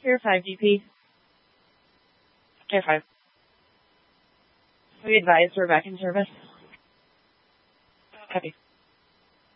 Tier 5 DP. Tier 5. We advise we're back in service. Copy.